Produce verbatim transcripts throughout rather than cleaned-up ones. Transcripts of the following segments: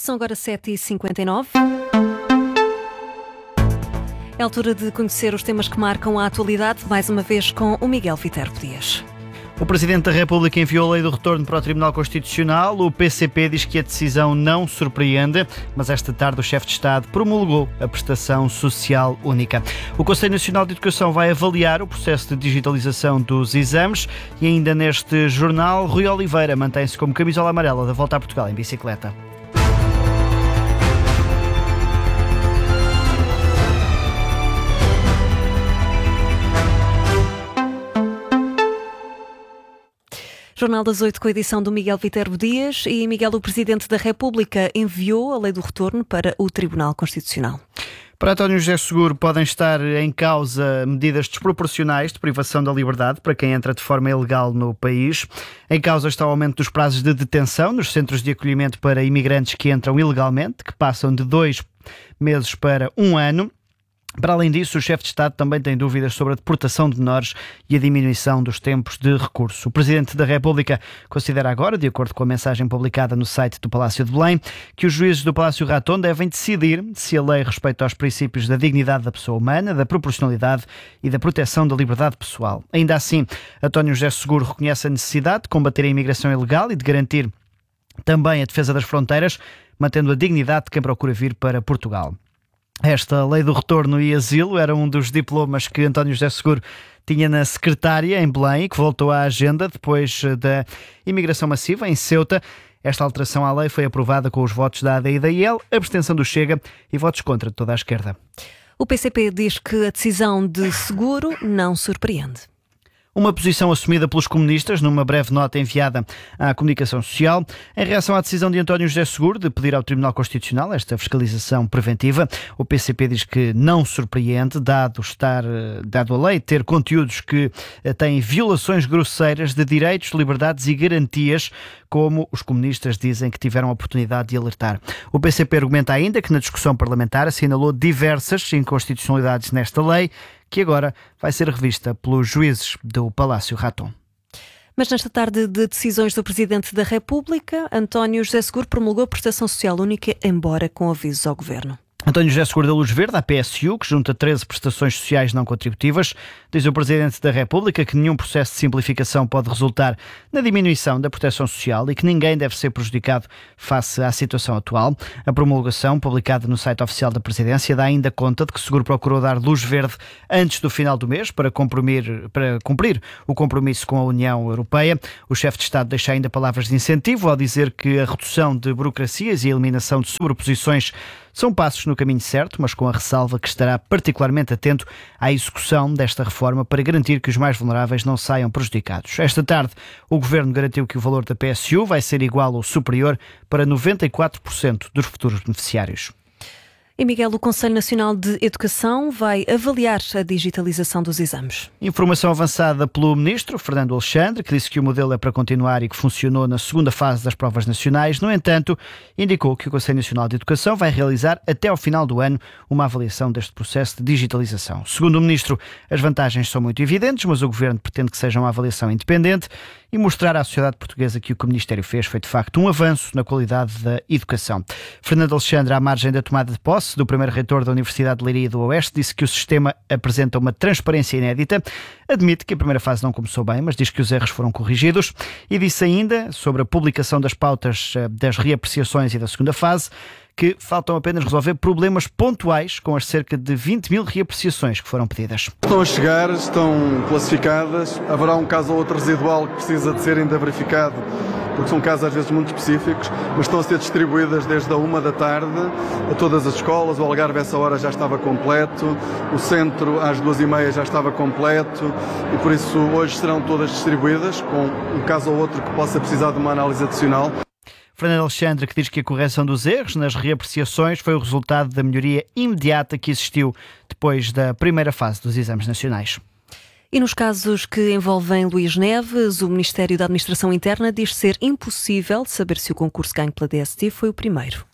São agora sete e cinquenta e nove. É a altura de conhecer os temas que marcam a atualidade, mais uma vez com o Miguel Viterbo Dias. O Presidente da República enviou a lei do retorno para o Tribunal Constitucional. O P C P diz que a decisão não surpreende, mas esta tarde o chefe de Estado promulgou a prestação social única. O Conselho Nacional de Educação vai avaliar o processo de digitalização dos exames e ainda neste jornal, Rui Oliveira mantém-se como camisola amarela da Volta a Portugal em bicicleta. Jornal das oito com a edição do Miguel Viterbo Dias. E, Miguel, o Presidente da República enviou a lei do retorno para o Tribunal Constitucional. Para António José Seguro podem estar em causa medidas desproporcionais de privação da liberdade para quem entra de forma ilegal no país. Em causa está o aumento dos prazos de detenção nos centros de acolhimento para imigrantes que entram ilegalmente, que passam de dois meses para um ano. Para além disso, o chefe de Estado também tem dúvidas sobre a deportação de menores e a diminuição dos tempos de recurso. O Presidente da República considera agora, de acordo com a mensagem publicada no site do Palácio de Belém, que os juízes do Palácio Raton devem decidir se a lei respeita aos princípios da dignidade da pessoa humana, da proporcionalidade e da proteção da liberdade pessoal. Ainda assim, António José Seguro reconhece a necessidade de combater a imigração ilegal e de garantir também a defesa das fronteiras, mantendo a dignidade de quem procura vir para Portugal. Esta lei do retorno e asilo era um dos diplomas que António José Seguro tinha na secretária em Belém, que voltou à agenda depois da imigração massiva em Ceuta. Esta alteração à lei foi aprovada com os votos da A D e da I L, abstenção do Chega e votos contra toda a esquerda. O P C P diz que a decisão de Seguro não surpreende. Uma posição assumida pelos comunistas numa breve nota enviada à comunicação social. Em reação à decisão de António José Seguro de pedir ao Tribunal Constitucional esta fiscalização preventiva, o P C P diz que não surpreende, dado, estar, dado a lei ter conteúdos que têm violações grosseiras de direitos, liberdades e garantias, como os comunistas dizem que tiveram a oportunidade de alertar. O P C P argumenta ainda que na discussão parlamentar assinalou diversas inconstitucionalidades nesta lei, que agora vai ser revista pelos juízes do Palácio Raton. Mas nesta tarde de decisões do Presidente da República, António José Seguro promulgou a prestação social única, embora com avisos ao Governo. António José Seguro da Luz Verde, à P S U, que junta treze prestações sociais não contributivas, diz o Presidente da República que nenhum processo de simplificação pode resultar na diminuição da proteção social e que ninguém deve ser prejudicado face à situação atual. A promulgação, publicada no site oficial da Presidência, dá ainda conta de que Seguro procurou dar luz verde antes do final do mês para cumprir, para cumprir o compromisso com a União Europeia. O chefe de Estado deixa ainda palavras de incentivo ao dizer que a redução de burocracias e a eliminação de sobreposições são passos no caminho certo, mas com a ressalva que estará particularmente atento à execução desta reforma para garantir que os mais vulneráveis não saiam prejudicados. Esta tarde, o Governo garantiu que o valor da P S U vai ser igual ou superior para noventa e quatro por cento dos futuros beneficiários. E, Miguel, o Conselho Nacional de Educação vai avaliar a digitalização dos exames. Informação avançada pelo Ministro Fernando Alexandre, que disse que o modelo é para continuar e que funcionou na segunda fase das provas nacionais. No entanto, indicou que o Conselho Nacional de Educação vai realizar até ao final do ano uma avaliação deste processo de digitalização. Segundo o Ministro, as vantagens são muito evidentes, mas o Governo pretende que seja uma avaliação independente e mostrar à sociedade portuguesa que o que o Ministério fez foi de facto um avanço na qualidade da educação. Fernando Alexandre, à margem da tomada de posse do primeiro reitor da Universidade de Leiria do Oeste, disse que o sistema apresenta uma transparência inédita, admite que a primeira fase não começou bem, mas diz que os erros foram corrigidos e disse ainda sobre a publicação das pautas das reapreciações e da segunda fase, que faltam apenas resolver problemas pontuais com as cerca de vinte mil reapreciações que foram pedidas. Estão a chegar, estão classificadas, haverá um caso ou outro residual que precisa de ser ainda verificado, porque são casos às vezes muito específicos, mas estão a ser distribuídas desde a uma da tarde a todas as escolas. O Algarve essa hora já estava completo, o centro às duas e meia já estava completo e por isso hoje serão todas distribuídas, com um caso ou outro que possa precisar de uma análise adicional. Fernando Alexandre, que diz que a correção dos erros nas reapreciações foi o resultado da melhoria imediata que existiu depois da primeira fase dos exames nacionais. E nos casos que envolvem Luís Neves, o Ministério da Administração Interna diz ser impossível saber se o concurso ganho pela D S T foi o primeiro.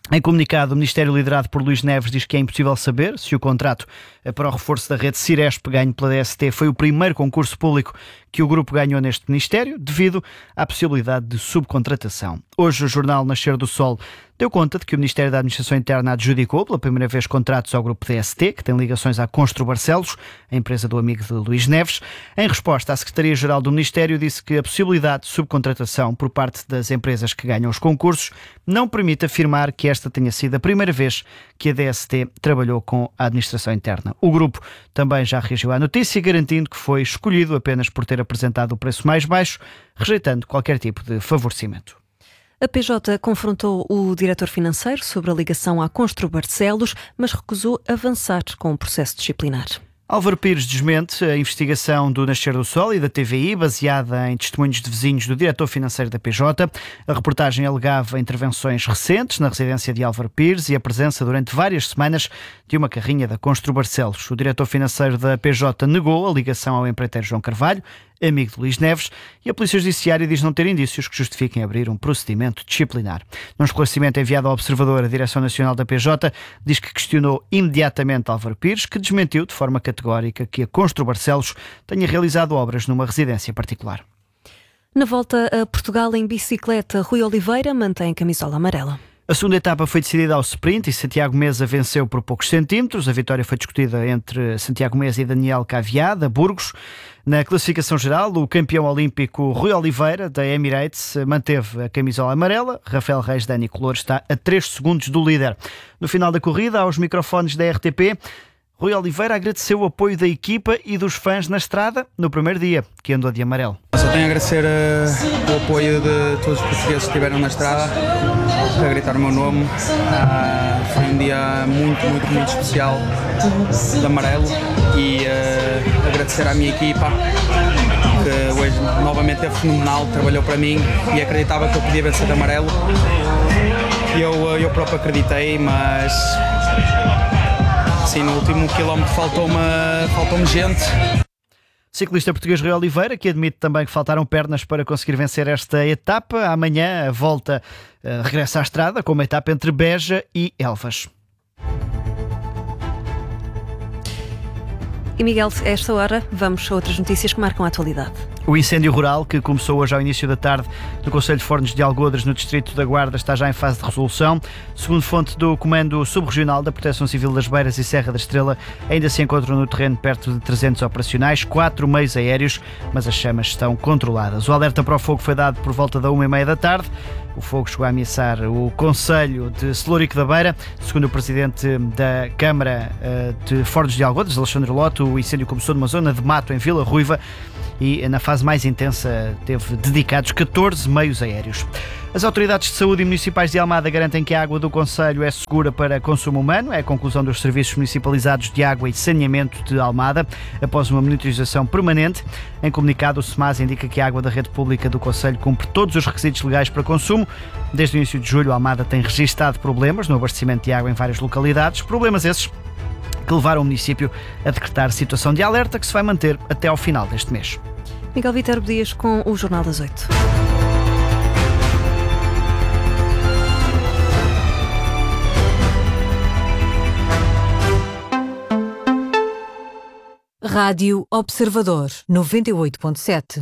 Em comunicado, o Ministério liderado por Luís Neves diz que é impossível saber se o contrato para o reforço da rede Ciresp ganho pela D S T foi o primeiro concurso público que o grupo ganhou neste Ministério, devido à possibilidade de subcontratação. Hoje o jornal Nascer do Sol deu conta de que o Ministério da Administração Interna adjudicou pela primeira vez contratos ao grupo D S T, que tem ligações à Constru Barcelos, a empresa do amigo de Luís Neves. Em resposta, a Secretaria-Geral do Ministério disse que a possibilidade de subcontratação por parte das empresas que ganham os concursos não permite afirmar que esta tenha sido a primeira vez que a D S T trabalhou com a Administração Interna. O grupo também já reagiu à notícia, garantindo que foi escolhido apenas por ter apresentado o preço mais baixo, rejeitando qualquer tipo de favorecimento. A P J confrontou o diretor financeiro sobre a ligação à Constru Barcelos, mas recusou avançar com o processo disciplinar. Álvaro Pires desmente a investigação do Nascer do Sol e da T V I, baseada em testemunhos de vizinhos do diretor financeiro da P J. A reportagem alegava intervenções recentes na residência de Álvaro Pires e a presença durante várias semanas de uma carrinha da Constru Barcelos. O diretor financeiro da P J negou a ligação ao empreiteiro João Carvalho, amigo de Luís Neves, e a Polícia Judiciária diz não ter indícios que justifiquem abrir um procedimento disciplinar. Num esclarecimento enviado ao Observador, a Direção Nacional da P J diz que questionou imediatamente Álvaro Pires, que desmentiu de forma categórica que a Constru Barcelos tenha realizado obras numa residência particular. Na volta a Portugal em bicicleta, Rui Oliveira mantém camisola amarela. A segunda etapa foi decidida ao sprint e Santiago Mesa venceu por poucos centímetros. A vitória foi discutida entre Santiago Mesa e Daniel Caviá, da Burgos. Na classificação geral, o campeão olímpico Rui Oliveira, da Emirates, manteve a camisola amarela. Rafael Reis da Nicolor está a três segundos do líder. No final da corrida, aos microfones da R T P, Rui Oliveira agradeceu o apoio da equipa e dos fãs na estrada no primeiro dia, que andou de amarelo. Só tenho a agradecer uh, o apoio de todos os portugueses que estiveram na estrada, a gritar o meu nome. Uh, foi um dia muito, muito, muito especial de amarelo e uh, agradecer à minha equipa, que hoje novamente é fenomenal, trabalhou para mim e acreditava que eu podia vencer de amarelo. E eu, eu próprio acreditei, mas sim, no último quilómetro faltou-me, faltou-me gente. Ciclista português Rui Oliveira, que admite também que faltaram pernas para conseguir vencer esta etapa. Amanhã a volta uh, regressa à estrada com uma etapa entre Beja e Elvas. E Miguel, a esta hora vamos a outras notícias que marcam a atualidade. O incêndio rural, que começou hoje ao início da tarde no Concelho de Fornos de Algodres, no distrito da Guarda, está já em fase de resolução. Segundo fonte do Comando Subregional da Proteção Civil das Beiras e Serra da Estrela, ainda se encontram no terreno perto de trezentos operacionais, quatro meios aéreos, mas as chamas estão controladas. O alerta para o fogo foi dado por volta da uma e meia da tarde. O fogo chegou a ameaçar o Concelho de Celurico da Beira. Segundo o presidente da Câmara de Fornos de Algodres, Alexandre Loto, o incêndio começou numa zona de mato em Vila Ruiva e na fase mais intensa teve dedicados catorze meios aéreos. As autoridades de saúde e municipais de Almada garantem que a água do concelho é segura para consumo humano. É a conclusão dos serviços municipalizados de água e saneamento de Almada, após uma monitorização permanente. Em comunicado, o SEMAS indica que a água da rede pública do concelho cumpre todos os requisitos legais para consumo. Desde o início de julho, Almada tem registado problemas no abastecimento de água em várias localidades. Problemas esses que levaram o município a decretar situação de alerta, que se vai manter até ao final deste mês. Miguel Viterbo Dias com o Jornal das Oito. Rádio Observador noventa e oito ponto sete.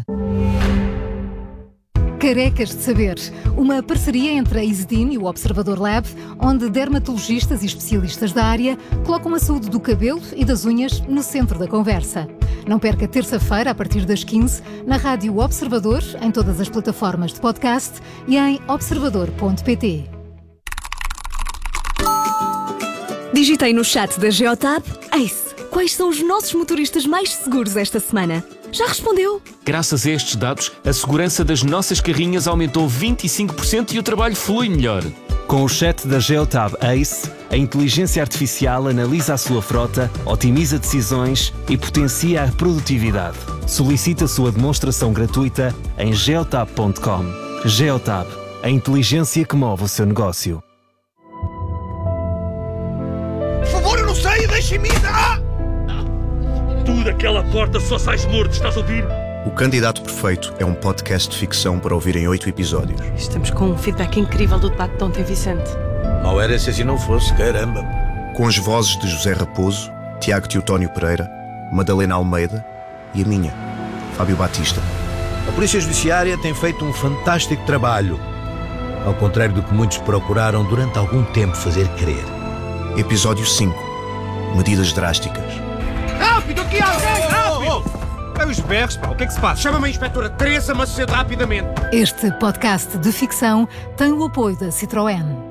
Carecas de Saber, uma parceria entre a Isdin e o Observador Lab, onde dermatologistas e especialistas da área colocam a saúde do cabelo e das unhas no centro da conversa. Não perca terça-feira, a partir das quinze, na Rádio Observador, em todas as plataformas de podcast e em observador ponto pt. Digitei no chat da Geotab: Ace, quais são os nossos motoristas mais seguros esta semana? Já respondeu? Graças a estes dados, a segurança das nossas carrinhas aumentou vinte e cinco por cento e o trabalho flui melhor. Com o chat da Geotab Ace, a inteligência artificial analisa a sua frota, otimiza decisões e potencia a produtividade. Solicite a sua demonstração gratuita em geotab ponto com. Geotab, a inteligência que move o seu negócio. Por favor, eu não sei, deixem-me ir! Ah! Tu daquela porta só sais morto, estás a ouvir? O Candidato Perfeito é um podcast de ficção para ouvir em oito episódios. Estamos com um feedback incrível do debate de ontem, Vicente. Mal era se assim não fosse, caramba. Com as vozes de José Raposo, Tiago Teotónio Pereira, Madalena Almeida e a minha, Fábio Batista. A Polícia Judiciária tem feito um fantástico trabalho, ao contrário do que muitos procuraram durante algum tempo fazer crer. Episódio cinco. Medidas drásticas. Rápido, aqui alguém! Rápido! É os berros, pá. O que é que se passa? Chama-me a inspetora Teresa Macedo rapidamente. Este podcast de ficção tem o apoio da Citroën.